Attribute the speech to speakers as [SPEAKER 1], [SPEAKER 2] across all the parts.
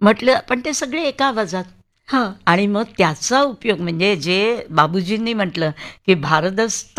[SPEAKER 1] म्हटलं पण ते सगळे एका आवाजात.
[SPEAKER 2] हा
[SPEAKER 1] आणि मग त्याचा उपयोग म्हणजे जे बाबूजींनी म्हटलं की भारदस्त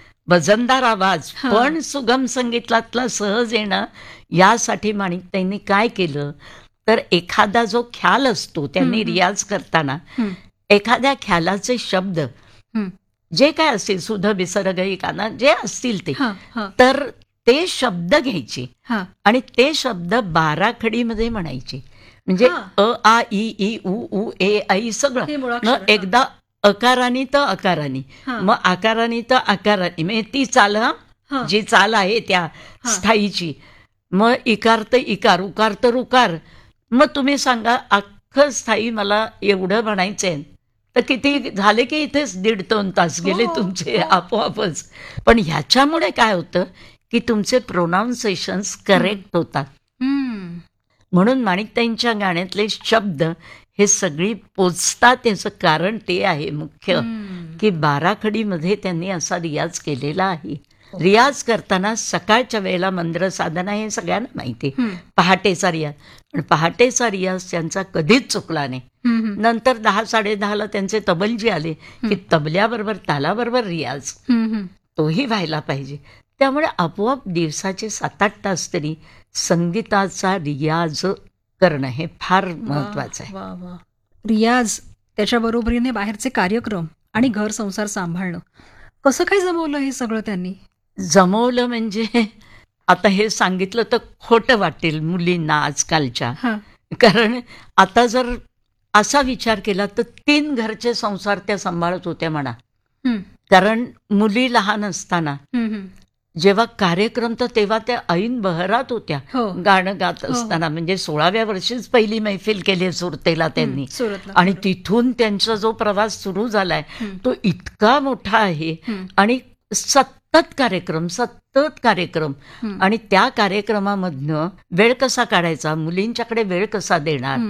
[SPEAKER 1] वजनदार आवाज
[SPEAKER 2] हा.
[SPEAKER 1] पण सुगम संगीतातला सहज येणं, यासाठी माणिकताईंनी काय केलं, तर एखादा जो ख्याल असतो त्यांनी रियाज करताना
[SPEAKER 2] हम्म,
[SPEAKER 1] एखाद्या ख्यालाचे शब्द
[SPEAKER 2] हम्म.
[SPEAKER 1] जे काय असतील, सुध विसर्ग काना जे असतील ते,
[SPEAKER 2] हा हा
[SPEAKER 1] तर ते शब्द घ्यायचे
[SPEAKER 2] हा
[SPEAKER 1] आणि ते शब्द 12 खडीमध्ये म्हणायचे. म्हणजे
[SPEAKER 2] हा.
[SPEAKER 1] अ आ इ ई उ उ ए ऐ सगळं.
[SPEAKER 2] हे मुळाक्षर,
[SPEAKER 1] मग एकदा अकारानी तर अकारानी,
[SPEAKER 2] हा.
[SPEAKER 1] मग आकारानी तर आकारानी, म्हणजे ती चाल,
[SPEAKER 2] हा.
[SPEAKER 1] जी चाल आहे त्या
[SPEAKER 2] हा.
[SPEAKER 1] स्थायीची. मग इकार तर इकार, उकार तर उकार. मग तुम्ही सांगा अख्खं स्थायी मला एवढं म्हणायचंय तर किती झाले की इथेच 1.5-2 तास गेले
[SPEAKER 2] हो,
[SPEAKER 1] तुमचे
[SPEAKER 2] हो.
[SPEAKER 1] आपोआपच. पण ह्याच्यामुळे काय होतं की तुमचे प्रोनाऊन्सिएशन्स करेक्ट होतात.
[SPEAKER 2] हम्म.
[SPEAKER 1] म्हणून माणिकताईंच्या गाण्यातले शब्द हे सगळी पोचतात, याचं कारण ते आहे मुख्य
[SPEAKER 2] हम्म.
[SPEAKER 1] की 12 खडीमध्ये त्यांनी असा रियाज केलेला आहे. रियाज करताना सकाळच्या वेळेला मंद्र साधना हे सगळ्यांना माहिती आहे.
[SPEAKER 2] हम्म.
[SPEAKER 1] पहाटेचा रियाज, पण पहाटेचा रियाज त्यांचा कधीच चुकला नाही.
[SPEAKER 2] हम्म.
[SPEAKER 1] नंतर 10-10:30ला त्यांचे तबलजी आले की तबल्याबरोबर तालाबरोबर रियाज
[SPEAKER 2] हम्म.
[SPEAKER 1] तोही व्हायला पाहिजे. त्यामुळे आपोआप दिवसाचे 7-8 तास तरी संगीताचा रियाज करणं हे फार महत्वाचं आहे.
[SPEAKER 2] वा वा. रियाज, त्याच्या बरोबरीने बाहेरचे कार्यक्रम आणि घर संसार सांभाळणं, कसं काय जमवलं हे सगळं त्यांनी?
[SPEAKER 1] जमवलं म्हणजे आता हे सांगितलं तर खोटं वाटेल मुलींना आजकालच्या.
[SPEAKER 2] हा.
[SPEAKER 1] कारण आता जर असा विचार केला तर 3 घरचे संसार त्या सांभाळत होत्या म्हणा.
[SPEAKER 2] हम्म.
[SPEAKER 1] कारण मुली लहान असताना
[SPEAKER 2] हम्म.
[SPEAKER 1] जेव्हा कार्यक्रम, तर तेव्हा त्या ऐन बहरात होत्या
[SPEAKER 2] हो.
[SPEAKER 1] गाणं गात असताना. म्हणजे 16व्या वर्षीच पहिली मैफिल केली सुरतेला त्यांनी.
[SPEAKER 2] सुरतला.
[SPEAKER 1] आणि तिथून त्यांचा जो प्रवास सुरू झालाय तो इतका मोठा आहे. आणि सतत कार्यक्रम. आणि त्या कार्यक्रमामधनं वेळ कसा काढायचा, मुलींच्याकडे वेळ कसा देणार.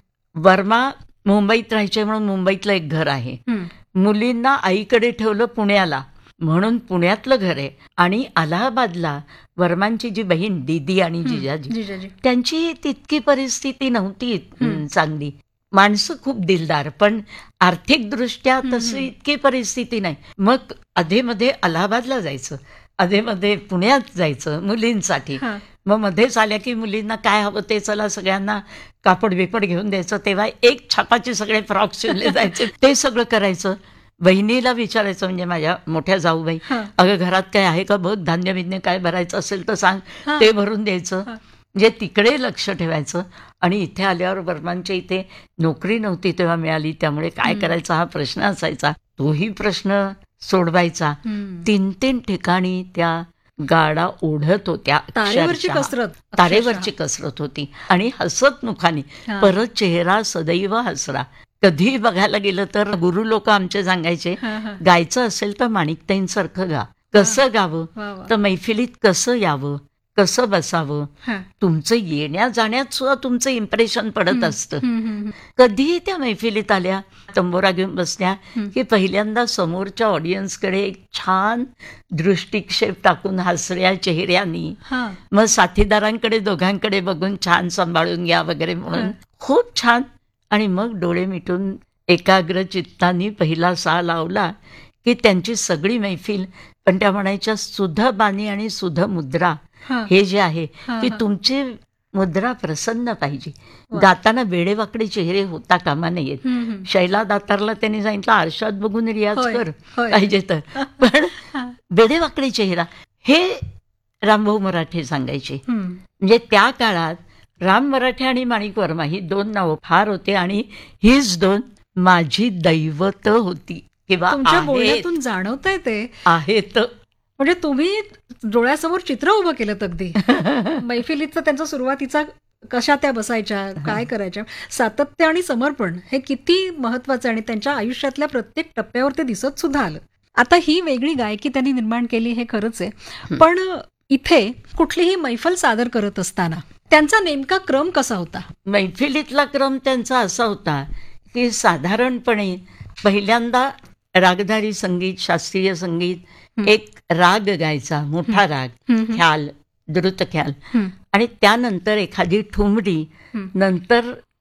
[SPEAKER 1] वर्मा मुंबईत राहायचे म्हणून मुंबईतलं एक घर आहे. मुलींना आईकडे ठेवलं पुण्याला म्हणून पुण्यातलं घर आहे. आणि अलाहाबादला वर्मांची जी बहीण दीदी आणि जिजाजी, त्यांची तितकी परिस्थिती नव्हती चांगली. माणसं खूप दिलदार, पण आर्थिकदृष्ट्या तशी इतकी परिस्थिती नाही. मग अधेमध्ये अलाहाबादला जायचं, अधेमध्ये पुण्यात जायचं मुलींसाठी. मग मध्येच आल्या की मुलींना काय हवं ते चला सगळ्यांना कापड बिपड घेऊन द्यायचं. तेव्हा एक छापाचे सगळे फ्रॉक शिवले जायचे, ते सगळं करायचं. बहिणीला विचारायचं, म्हणजे माझ्या मोठ्या जाऊबाई, अगं घरात काय आहे का बघ, धान्य बिन्य काय भरायचं असेल तर सांग, ते भरून द्यायचं. म्हणजे तिकडे लक्ष ठेवायचं. आणि इथे आल्यावर वर्मांच्या इथे नोकरी नव्हती तेव्हा मिळाली, त्यामुळे काय करायचा हा प्रश्न असायचा. तोही प्रश्न सोडवायचा. 3-3 ठिकाणी त्या गाडा ओढत होत्या. तारेवरची कसरत होती. आणि हसत मुखाने, परत चेहरा सदैव हसरा. कधी बघायला गेलं तर गुरु लोक आमचे सांगायचे, गायचं असेल तर माणिकताईंसारखं गा. कसं गावं, तर मैफिलीत कसं यावं, कसं बसावं, तुमचं येण्या जाण्यात सुद्धा तुमचं इम्प्रेशन पडत असतं. कधीही त्या मैफिलीत आल्या, तंबोरा घेऊन बसल्या की पहिल्यांदा समोरच्या ऑडियन्सकडे एक छान दृष्टिक्षेप टाकून हसऱ्या चेहऱ्यानी, मग साथीदारांकडे दोघांकडे बघून छान सांभाळून घ्या वगैरे म्हणून खूप छान. आणि मग डोळे मिटून एकाग्र चित्तानी पहिला सा लावला की त्यांची सगळी मैफिल. पण त्या म्हणायच्या सुध बाणी आणि सुध मुद्रा हे जे आहे की तुमची मुद्रा प्रसन्न पाहिजे. गाताना वेडेवाकडे चेहरे होता कामा नयेत. शैला दातारला त्यांनी सांगितलं आरशात बघून रियाज कर पाहिजे तर, पण वेडेवाकडे चेहरा हे रामभाऊ मराठे सांगायचे. म्हणजे त्या काळात राम मराठे आणि माणिक वर्मा ही 2 नावं फार होते. आणि हीच 2 माझी दैवत होती किंवा
[SPEAKER 2] तुमच्या बोलण्यातून जाणवतंय ते
[SPEAKER 1] आहेत.
[SPEAKER 2] म्हणजे तुम्ही डोळ्यासमोर चित्र उभं केलं अगदी. मैफिलीचा त्यांचा सुरुवातीचा कशा त्या बसायच्या, काय करायच्या, सातत्य आणि समर्पण हे किती महत्वाचं आणि त्यांच्या आयुष्यातल्या प्रत्येक टप्प्यावर ते दिसत सुद्धा आलं. आता ही वेगळी गायकी त्यांनी निर्माण केली हे खरंच आहे. पण इथे कुठलीही मैफल सादर करत असताना त्यांचा नेमका क्रम कसा होता?
[SPEAKER 1] मैफिलीतला क्रम त्यांचा असा होता की साधारणपणे पहिल्यांदा रागधारी संगीत, शास्त्रीय संगीत, एक राग गायचा, मोठा राग, ख्याल, द्रुत ख्याल, आणि त्यानंतर एखादी ठुमरी, नंतर